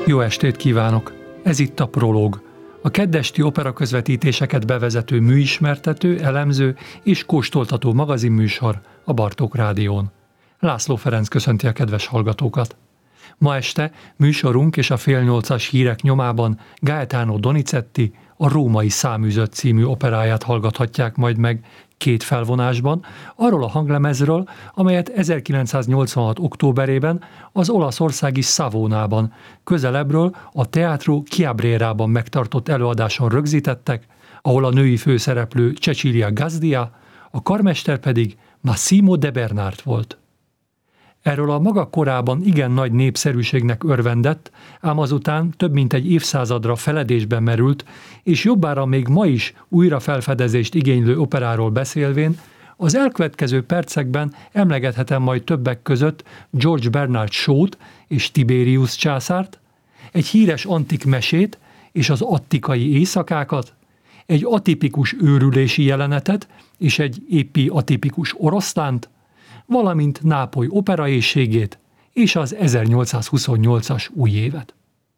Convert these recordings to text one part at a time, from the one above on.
Jó estét kívánok! Ez itt a Prológ, a keddesti operaközvetítéseket bevezető műismertető, elemző és kóstoltató magazinműsor a Bartók Rádión. László Ferenc köszönti a kedves hallgatókat. Ma este műsorunk és a 7:30 hírek nyomában Gaetano Donizetti a Római Száműzött című operáját hallgathatják majd meg két felvonásban, arról a hanglemezről, amelyet 1986. októberében az olaszországi Savonában, közelebbről a Teatro Chiabrerában megtartott előadáson rögzítettek, ahol a női főszereplő Cecilia Gazdia, a karmester pedig Massimo De Bernard volt. Erről a maga korában igen nagy népszerűségnek örvendett, ám azután több mint egy évszázadra feledésbe merült, és jobbára még ma is újra felfedezést igénylő operáról beszélvén, az elkövetkező percekben emlegethetem majd többek között George Bernard Shaw-t és Tiberius császárt, egy híres antik mesét és az attikai éjszakákat, egy atipikus őrülési jelenetet és egy éppi atipikus oroszlánt, valamint Nápoly operaéhségét és az 1828-as új évet.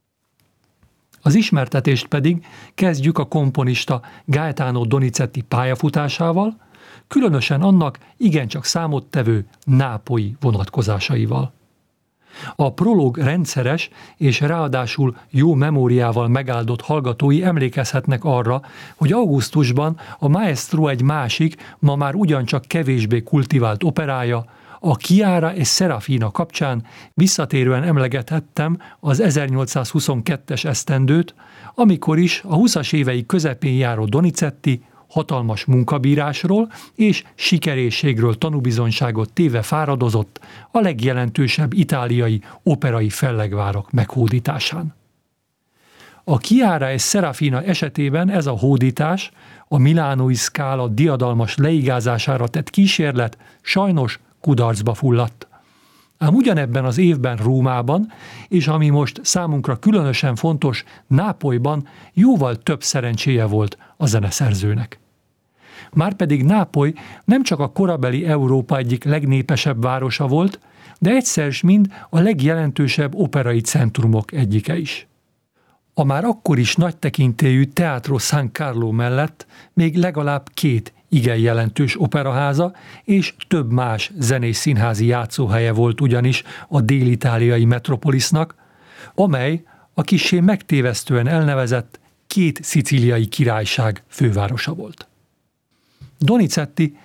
Az ismertetést pedig kezdjük a komponista Gaetano Donizetti pályafutásával, különösen annak igencsak számottevő nápolyi vonatkozásaival. A Prológ rendszeres és ráadásul jó memóriával megáldott hallgatói emlékezhetnek arra, hogy augusztusban a Maestro egy másik, ma már ugyancsak kevésbé kultivált operája, a Chiara e Serafina kapcsán visszatérően emlegethettem az 1822-es esztendőt, amikor is a 20-as évei közepén járó Donizetti hatalmas munkabírásról és sikerességről tanúbizonyságot téve fáradozott a legjelentősebb itáliai operai fellegvárak meghódításán. A Chiara e Serafina esetében ez a hódítás, a milánói szkála diadalmas leigázására tett kísérlet sajnos kudarcba fulladt. Ám ugyanebben az évben Rómában, és ami most számunkra különösen fontos, Nápolyban jóval több szerencséje volt a zeneszerzőnek. Márpedig Nápoly nem csak a korabeli Európa egyik legnépesebb városa volt, de egyszer s mind a legjelentősebb operai centrumok egyike is. A már akkor is nagy tekintélyű Teatro San Carlo mellett még legalább két igen jelentős operaháza és több más zenészszínházi játszóhelye volt ugyanis a dél-itáliai metropolisznak, amely a kissé megtévesztően elnevezett két szicíliai királyság fővárosa volt. Donizetti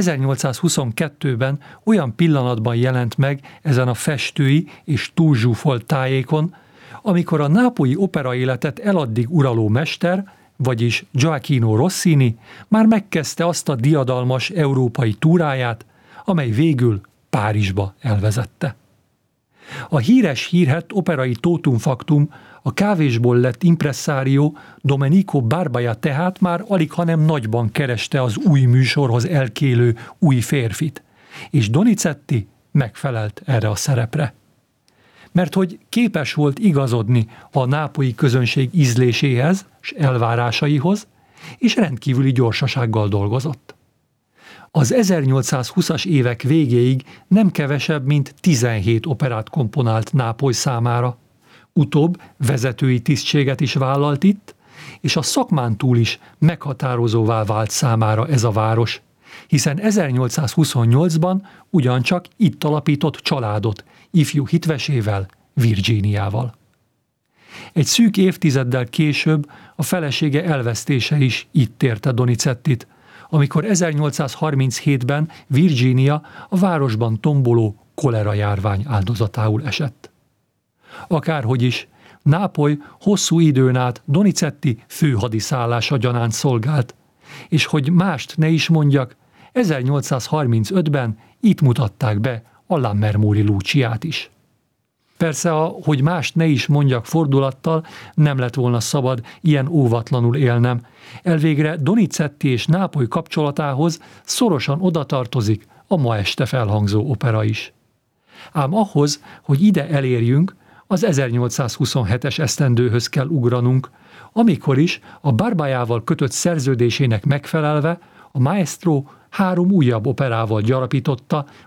1822-ben olyan pillanatban jelent meg ezen a festői és túlzsúfolt tájékon, amikor a nápolyi operaéletet eladdig uraló mester, vagyis Gioacchino Rossini már megkezdte azt a diadalmas európai túráját, amely végül Párizsba elvezette. A híres hírhedt operai totum factum, a kávésból lett impresszárió Domenico Barbaia tehát már alighanem nagyban kereste az új műsorhoz elkélő új férfit, és Donizetti megfelelt erre a szerepre. Mert hogy képes volt igazodni a nápolyi közönség ízléséhez és elvárásaihoz, és rendkívüli gyorsasággal dolgozott. Az 1820-as évek végéig nem kevesebb, mint 17 operát komponált Nápoly számára. Utóbb vezetői tisztséget is vállalt itt, és a szakmán túl is meghatározóvá vált számára ez a város, hiszen 1828-ban ugyancsak itt alapított családot, ifjú hitvesével, Virginiával. Egy szűk évtizeddel később a felesége elvesztése is itt érte Donizettit, amikor 1837-ben Virginia a városban tomboló kolera járvány áldozatául esett. Akárhogy is, Nápoly hosszú időn át Donizetti főhadiszállása gyanánt szolgált, és hogy mást ne is mondjak, 1835-ben itt mutatták be a Lammermoori Luciát is. Persze, hogy mást ne is mondjak fordulattal, nem lett volna szabad ilyen óvatlanul élnem. Elvégre Donizetti és Nápoly kapcsolatához szorosan odatartozik a ma este felhangzó opera is. Ám ahhoz, hogy ide elérjünk, az 1827-es esztendőhöz kell ugranunk, amikor is a Barbaiával kötött szerződésének megfelelve a Maestro 3 újabb operával gyarapította